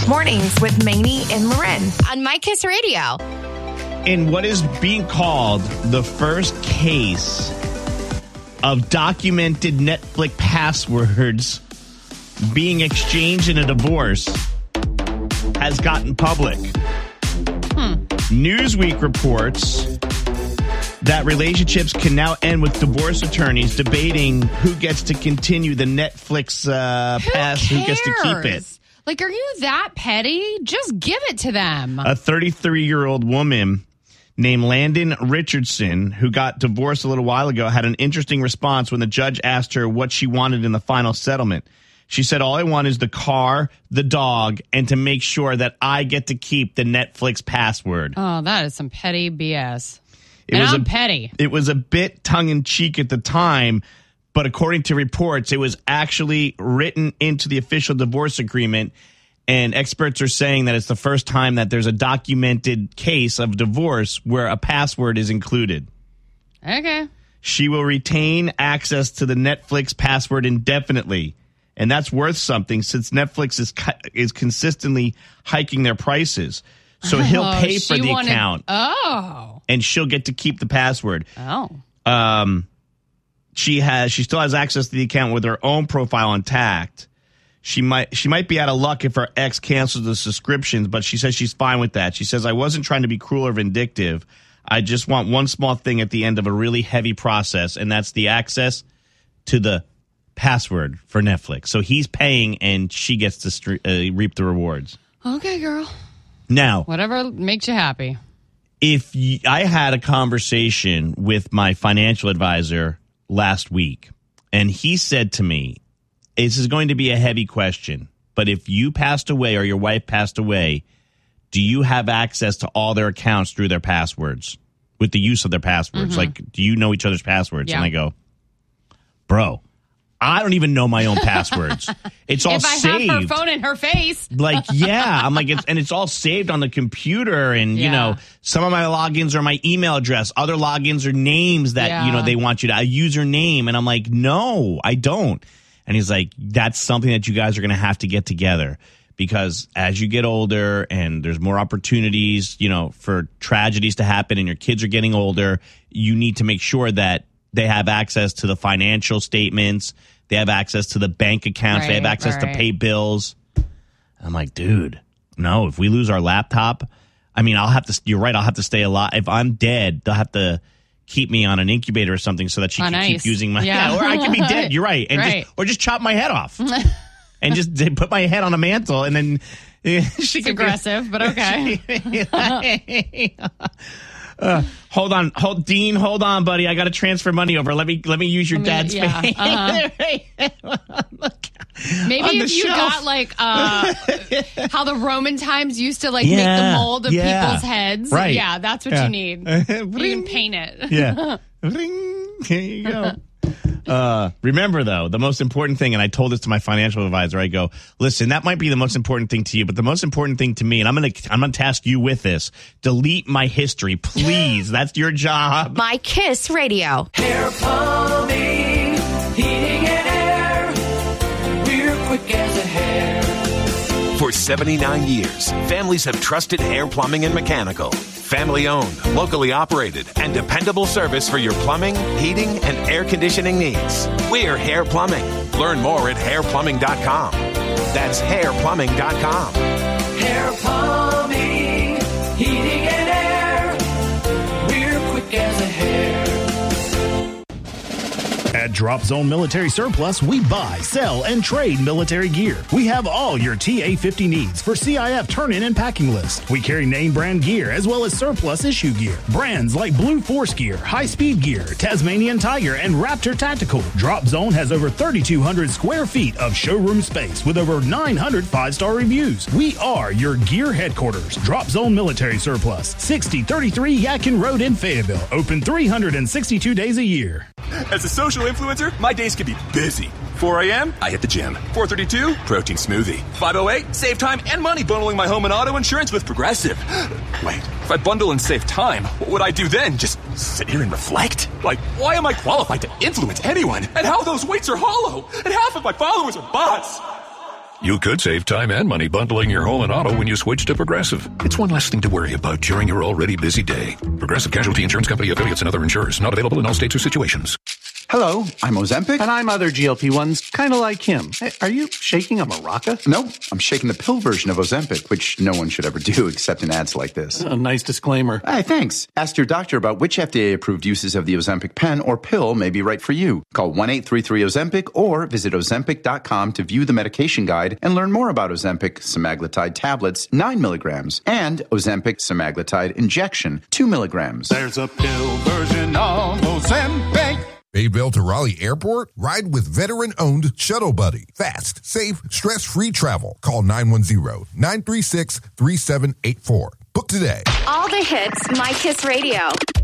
Mornings with Maney and Loren on My Kiss Radio. In what is being called the first case of documented Netflix passwords being exchanged in a divorce has gotten public. Newsweek reports that relationships can now end with divorce attorneys debating who gets to continue the Netflix pass, who gets to keep it. Like, are you that petty? Just give it to them. A 33-year-old woman named Landon Richardson, who got divorced a little while ago, had an interesting response when the judge asked her what she wanted in the final settlement. She said, all I want is the car, the dog, and to make sure that I get to keep the Netflix password. Oh, that is some petty BS. I'm petty. It was a bit tongue-in-cheek at the time, but according to reports, it was actually written into the official divorce agreement, and experts are saying that it's the first time that there's a documented case of divorce where a password is included. Okay. She will retain access to the Netflix password indefinitely, and that's worth something since Netflix is consistently hiking their prices. So he'll pay for the account. Oh. And she'll get to keep the password. Oh. She still has access to the account with her own profile intact. She might be out of luck if her ex cancels the subscriptions, but she says she's fine with that. She says, I wasn't trying to be cruel or vindictive. I just want one small thing at the end of a really heavy process, and that's the access to the password for Netflix. So he's paying, and she gets to reap the rewards. Okay, girl. Now, whatever makes you happy. If I had a conversation with my financial advisor last week, and he said to me, this is going to be a heavy question, but if you passed away or your wife passed away, do you have access to all their accounts through their passwords, with the use of their passwords? Mm-hmm. Like, do you know each other's passwords? Yeah. And I go, bro, I don't even know my own passwords. It's all saved. If I have her phone in her face. Like, yeah. I'm like, it's all saved on the computer. And, you know, some of my logins are my email address. Other logins are names that, you know, they want you to, a username. And I'm like, no, I don't. And he's like, that's something that you guys are going to have to get together. Because as you get older and there's more opportunities, you know, for tragedies to happen and your kids are getting older, you need to make sure that they have access to the financial statements. They have access to the bank accounts. They have access to pay bills. I'm like, dude, no, if we lose our laptop, I mean, you're right, I'll have to stay alive. If I'm dead, they'll have to keep me on an incubator or something so that she can keep using my, or I can be dead. You're right. And just chop my head off and just put my head on a mantle and then she can aggressive, but okay. Hold on, Dean, hold on, buddy. I got to transfer money over. Let me use your dad's face. Maybe if you got like how the Roman times used to like make the mold of people's heads. Right. Yeah, that's what you need. You can paint it. Yeah. Here you go. Remember, though, the most important thing, and I told this to my financial advisor, I go, listen, that might be the most important thing to you, but the most important thing to me, and I'm gonna task you with this, delete my history, please. That's your job. My Kiss Radio. Hair plumbing, heating and air. We're quick as a hair. For 79 years, families have trusted Hair Plumbing and Mechanical. Family owned, locally operated, and dependable service for your plumbing, heating, and air conditioning needs. We're Hair Plumbing. Learn more at hairplumbing.com. That's hairplumbing.com. Hair plumbing, heating and air. We're quick as a hair. At Drop Zone Military Surplus, we buy, sell, and trade military gear. We have all your TA-50 needs for CIF turn-in and packing list. We carry name brand gear as well as surplus issue gear. Brands like Blue Force Gear, High Speed Gear, Tasmanian Tiger, and Raptor Tactical. Drop Zone has over 3,200 square feet of showroom space with over 900 5-star reviews. We are your gear headquarters. Drop Zone Military Surplus, 6033 Yadkin Road in Fayetteville. Open 362 days a year. As a social influencer, my days can be busy. 4 a.m., I hit the gym. 4:32, protein smoothie. 5:08, save time and money bundling my home and auto insurance with Progressive. Wait, if I bundle and save time, what would I do then? Just sit here and reflect? Like, why am I qualified to influence anyone? And how those weights are hollow? And half of my followers are bots. You could save time and money bundling your home and auto when you switch to Progressive. It's one less thing to worry about during your already busy day. Progressive Casualty Insurance Company affiliates and other insurers. Not available in all states or situations. Hello, I'm Ozempic. And I'm other GLP-1s, kind of like him. Hey, are you shaking a maraca? No, I'm shaking the pill version of Ozempic, which no one should ever do except in ads like this. A nice disclaimer. Hey, thanks. Ask your doctor about which FDA-approved uses of the Ozempic pen or pill may be right for you. Call 1-833-OZEMPIC or visit Ozempic.com to view the medication guide and learn more about Ozempic semaglutide tablets, 9 milligrams, and Ozempic semaglutide injection, 2 milligrams. There's a pill version of Ozempic. Fayetteville to Raleigh Airport? Ride with veteran-owned Shuttle Buddy. Fast, safe, stress-free travel. Call 910-936-3784. Book today. All the hits, My Kiss Radio.